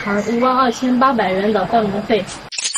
偿52800元的办公费。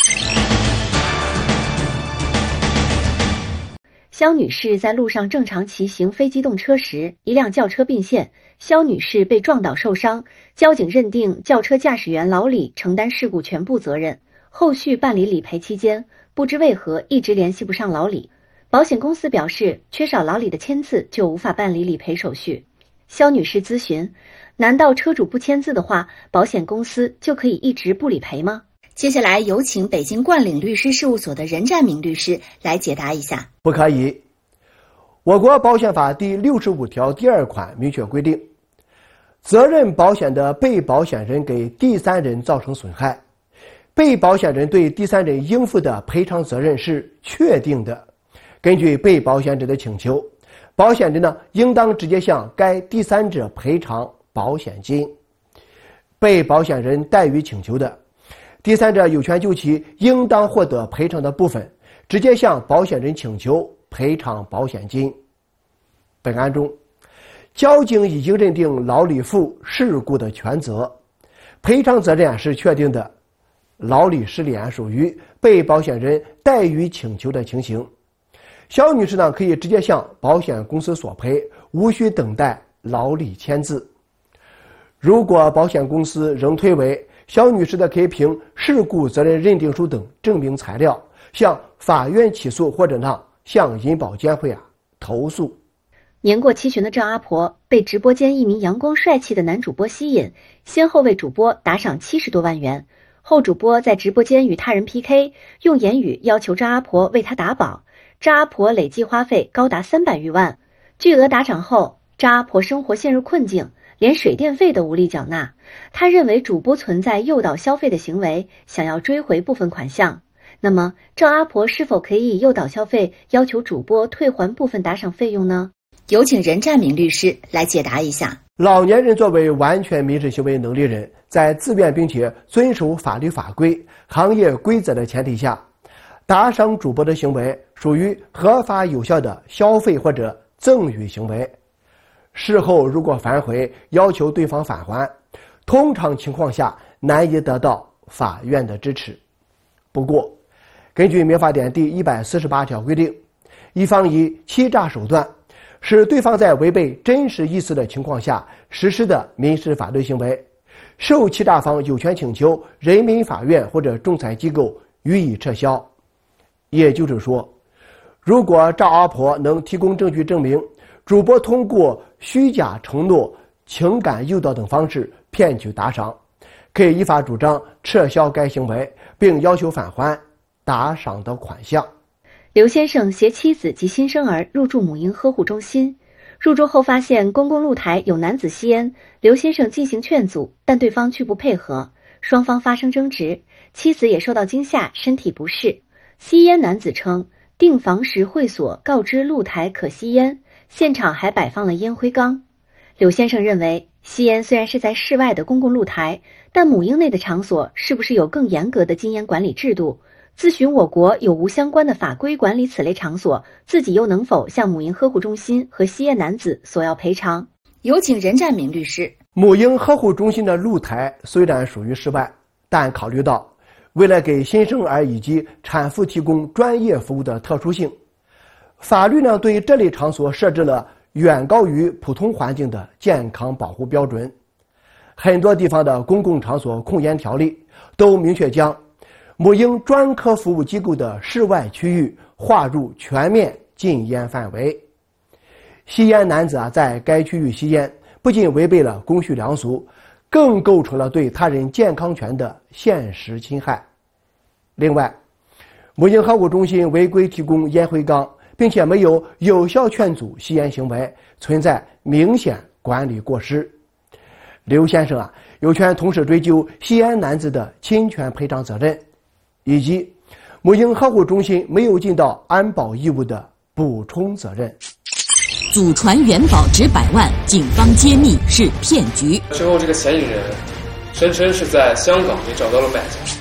肖女士在路上正常骑行非机动车时，一辆轿车并线，肖女士被撞倒受伤。交警认定轿车驾驶员老李承担事故全部责任。后续办理理赔期间，不知为何一直联系不上老李。保险公司表示，缺少老李的签字就无法办理理赔手续。肖女士咨询：难道车主不签字的话，保险公司就可以一直不理赔吗？接下来有请北京冠岭律师事务所的任占明律师来解答一下。 不可以。我国保险法第65条第2款明确规定，责任保险的被保险人给第三人造成损害，被保险人对第三人应负的赔偿责任是确定的。根据被保险者的请求，保险人应当直接向该第三者赔偿保险金。被保险人怠于请求的，第三者有权就其应当获得赔偿的部分，直接向保险人请求赔偿保险金。本案中，交警已经认定老李负事故的全责，赔偿责任是确定的。老李失联属于被保险人怠于请求的情形。肖女士可以直接向保险公司索赔，无需等待老李签字。如果保险公司仍推诿，肖女士可以凭事故责任认定书等证明材料，向法院起诉或者向银保监会投诉。 年过7旬的赵阿婆被直播间一名阳光帅气的男主播吸引，先后为主播打赏70多万元。后主播在直播间与他人 PK， 用言语要求赵阿婆为他打保，赵阿婆累计花费高达300余万。巨额打赏后，赵阿婆生活陷入困境，连水电费都无力缴纳。他认为主播存在诱导消费的行为，想要追回部分款项。那么赵阿婆是否可以以诱导消费要求主播退还部分打赏费用呢？有请任占明律师来解答一下。 老年人作为完全民事行为能力人，在自愿并且遵守法律法规、行业规则的前提下，打赏主播的行为属于合法有效的消费或者赠与行为。事后如果反悔要求对方返还，通常情况下难以得到法院的支持。不过，根据民法典第148条规定，一方以欺诈手段使对方在违背真实意思的情况下实施的民事法律行为，受欺诈方有权请求人民法院或者仲裁机构予以撤销。也就是说，如果赵阿婆能提供证据证明主播通过虚假承诺、情感诱导等方式骗取打赏，可以依法主张撤销该行为，并要求返还打赏的款项。 刘先生携妻子及新生儿入住母婴呵护中心，入住后发现公共露台有男子吸烟，刘先生进行劝阻，但对方拒不配合，双方发生争执，妻子也受到惊吓，身体不适。吸烟男子称，订房时会所告知露台可吸烟，现场还摆放了烟灰缸。刘先生认为，吸烟虽然是在室外的公共露台，但母婴内的场所是不是有更严格的禁烟管理制度？咨询我国有无相关的法规管理此类场所，自己又能否向母婴呵护中心和吸烟男子索要赔偿？有请任占明律师。 母婴呵护中心的露台虽然属于室外，但考虑到为了给新生儿以及产妇提供专业服务的特殊性，法律对这类场所设置了远高于普通环境的健康保护标准。很多地方的公共场所控烟条例都明确将母婴专科服务机构的室外区域划入全面禁烟范围。吸烟男子在该区域吸烟，不仅违背了公序良俗，更构成了对他人健康权的现实侵害。另外，母婴呵护中心违规提供烟灰缸，并且没有有效劝阻吸烟行为，存在明显管理过失。刘先生有权同时追究吸烟男子的侵权赔偿责任，以及母婴呵护中心没有尽到安保义务的补充责任。 祖传元宝值100万，警方揭秘是骗局。 之后这个嫌疑人声称是在香港也找到了买家。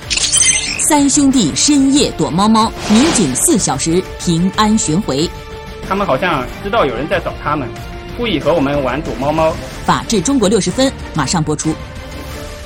3兄弟深夜躲猫猫，民警4小时平安寻回。 他们好像知道有人在找他们，故意和我们玩躲猫猫。 法治中国60分马上播出。